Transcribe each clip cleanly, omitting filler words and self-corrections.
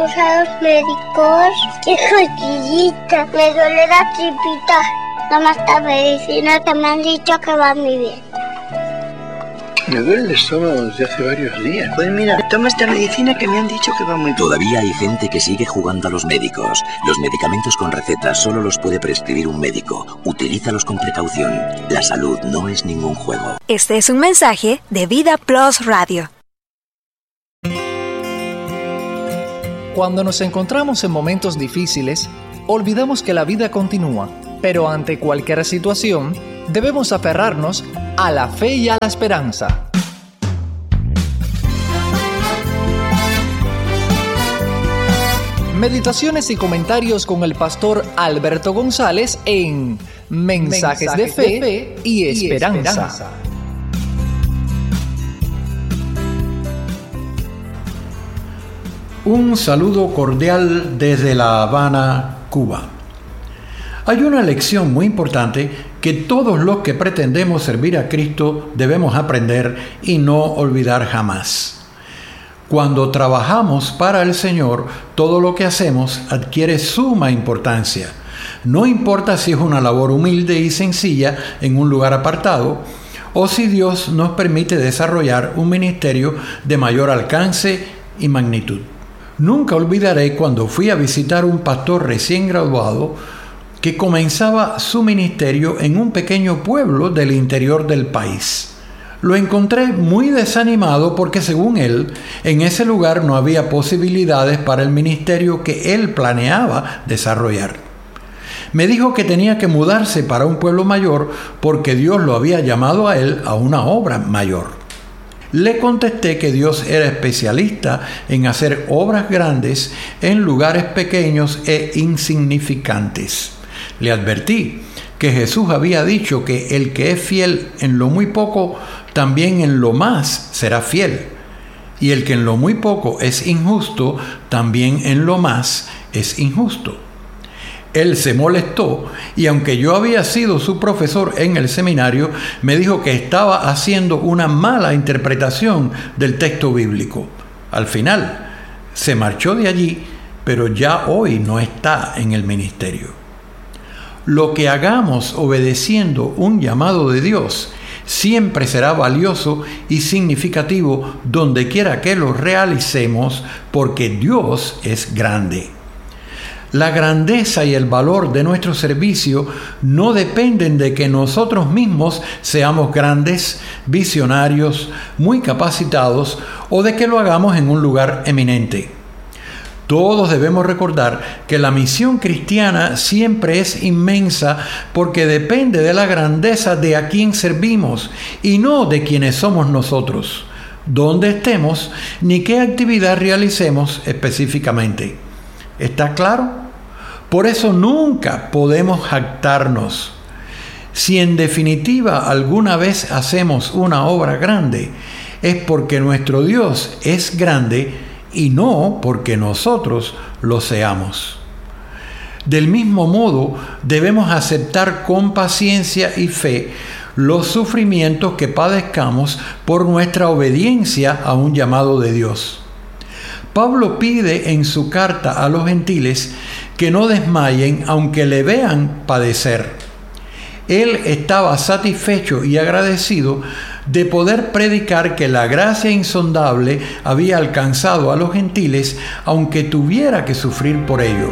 A los médicos, qué jodidita, me duele la tripita. Toma esta medicina que me han dicho que va muy bien. Me duele el estómago desde hace varios días. Pues mira, toma esta medicina que me han dicho que va muy bien. Todavía hay gente que sigue jugando a los médicos. Los medicamentos con receta solo los puede prescribir un médico. Utilízalos con precaución. La salud no es ningún juego. Este es un mensaje de Vida Plus Radio. Cuando nos encontramos en momentos difíciles, olvidamos que la vida continúa, pero ante cualquier situación, debemos aferrarnos a la fe y a la esperanza. Meditaciones y comentarios con el pastor Alberto González en Mensajes de Fe y Esperanza. Un saludo cordial desde La Habana, Cuba. Hay una lección muy importante que todos los que pretendemos servir a Cristo debemos aprender y no olvidar jamás. Cuando trabajamos para el Señor, todo lo que hacemos adquiere suma importancia. No importa si es una labor humilde y sencilla en un lugar apartado, o si Dios nos permite desarrollar un ministerio de mayor alcance y magnitud. Nunca olvidaré cuando fui a visitar un pastor recién graduado que comenzaba su ministerio en un pequeño pueblo del interior del país. Lo encontré muy desanimado porque, según él, en ese lugar no había posibilidades para el ministerio que él planeaba desarrollar. Me dijo que tenía que mudarse para un pueblo mayor porque Dios lo había llamado a él a una obra mayor. Le contesté que Dios era especialista en hacer obras grandes en lugares pequeños e insignificantes. Le advertí que Jesús había dicho que el que es fiel en lo muy poco, también en lo más será fiel. Y el que en lo muy poco es injusto, también en lo más es injusto. Él se molestó y aunque yo había sido su profesor en el seminario, me dijo que estaba haciendo una mala interpretación del texto bíblico. Al final, se marchó de allí, pero ya hoy no está en el ministerio. Lo que hagamos obedeciendo un llamado de Dios siempre será valioso y significativo donde quiera que lo realicemos, porque Dios es grande. La grandeza y el valor de nuestro servicio no dependen de que nosotros mismos seamos grandes, visionarios, muy capacitados o de que lo hagamos en un lugar eminente. Todos debemos recordar que la misión cristiana siempre es inmensa porque depende de la grandeza de a quien servimos y no de quienes somos nosotros, dónde estemos ni qué actividad realicemos específicamente. ¿Está claro? Por eso nunca podemos jactarnos. Si en definitiva alguna vez hacemos una obra grande, es porque nuestro Dios es grande y no porque nosotros lo seamos. Del mismo modo, debemos aceptar con paciencia y fe los sufrimientos que padezcamos por nuestra obediencia a un llamado de Dios. Pablo pide en su carta a los gentiles que no desmayen aunque le vean padecer. Él estaba satisfecho y agradecido de poder predicar que la gracia insondable había alcanzado a los gentiles aunque tuviera que sufrir por ello.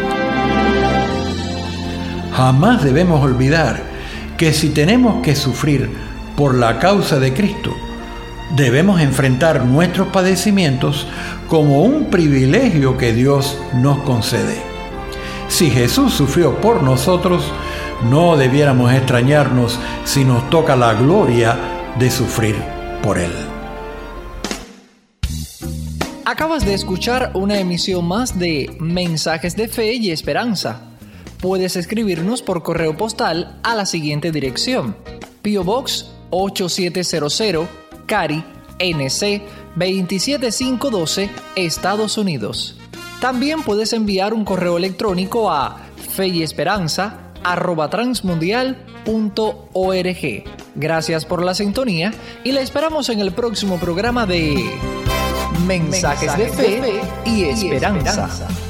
Jamás debemos olvidar que si tenemos que sufrir por la causa de Cristo, debemos enfrentar nuestros padecimientos como un privilegio que Dios nos concede. Si Jesús sufrió por nosotros, no debiéramos extrañarnos si nos toca la gloria de sufrir por Él. Acabas de escuchar una emisión más de Mensajes de Fe y Esperanza. Puedes escribirnos por correo postal a la siguiente dirección: P.O. Box 8700, Cary, NC 27512, Estados Unidos. También puedes enviar un correo electrónico a feyesperanza@transmundial.org. Gracias por la sintonía y la esperamos en el próximo programa de Mensajes de fe y esperanza.